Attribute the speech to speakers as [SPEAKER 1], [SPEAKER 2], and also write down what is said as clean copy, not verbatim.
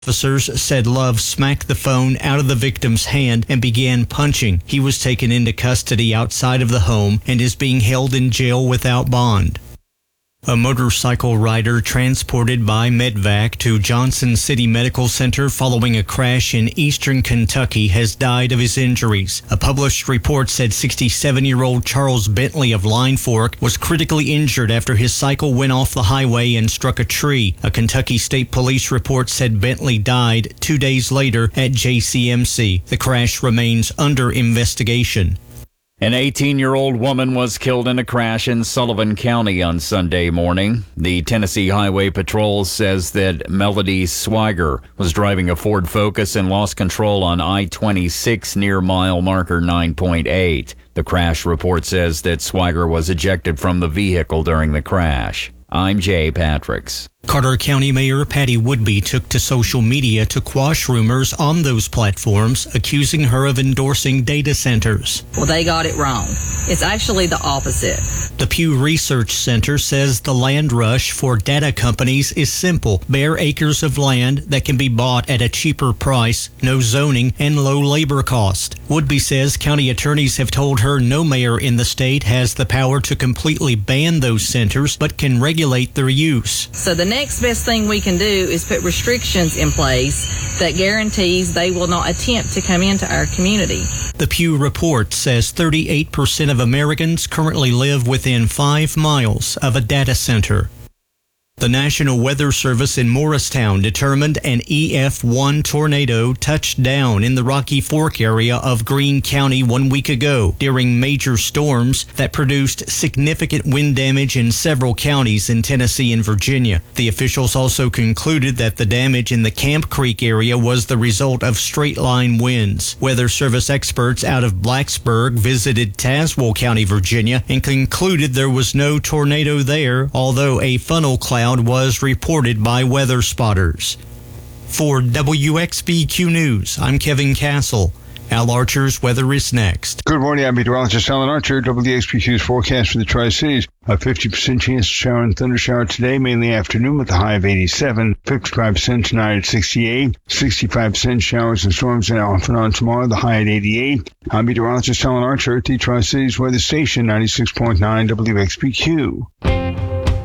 [SPEAKER 1] Officers said Love smacked the phone out of the victim's hand and began punching. He was taken into custody outside of the home and is being held in jail without bond. A motorcycle rider transported by Medvac to Johnson City Medical Center following a crash in eastern Kentucky has died of his injuries. A published report said 67-year-old Charles Bentley of Line Fork was critically injured after his cycle went off the highway and struck a tree. A Kentucky State Police report said Bentley died 2 days later at JCMC. The crash remains under investigation.
[SPEAKER 2] An 18-year-old woman was killed in a crash in Sullivan County on Sunday morning. The Tennessee Highway Patrol says that Melody Swiger was driving a Ford Focus and lost control on I-26 near mile marker 9.8. The crash report says that Swiger was ejected from the vehicle during the crash. I'm Jay Patricks.
[SPEAKER 1] Carter County Mayor Patty Woodby took to social media to quash rumors on those platforms, accusing her of endorsing data centers.
[SPEAKER 3] Well, they got it wrong. It's actually the opposite.
[SPEAKER 1] The Pew Research Center says the land rush for data companies is simple. Bare acres of land that can be bought at a cheaper price, no zoning, and low labor cost. Woodby says county attorneys have told her no mayor in the state has the power to completely ban those centers, but can regulate their use.
[SPEAKER 3] So the next best thing we can do is put restrictions in place that guarantees they will not attempt to come into our community.
[SPEAKER 1] The Pew report says 38% of Americans currently live within 5 miles of a data center. The National Weather Service in Morristown determined an EF1 tornado touched down in the Rocky Fork area of Greene County 1 week ago during major storms that produced significant wind damage in several counties in Tennessee and Virginia. The officials also concluded that the damage in the Camp Creek area was the result of straight-line winds. Weather Service experts out of Blacksburg visited Tazewell County, Virginia, and concluded there was no tornado there, although a funnel cloud was reported by weather spotters. For WXBQ News, I'm Kevin Castle. Al Archer's weather is next.
[SPEAKER 4] Good morning, I'm meteorologist Alan Archer. WXBQ's forecast for the Tri-Cities. A 50% chance of shower and thunder shower today, mainly afternoon with a high of 87. 55% tonight at 68. 65% showers and storms and off and on tomorrow, the high at 88. I'm meteorologist Alan Archer at the Tri-Cities Weather Station, 96.9 WXBQ.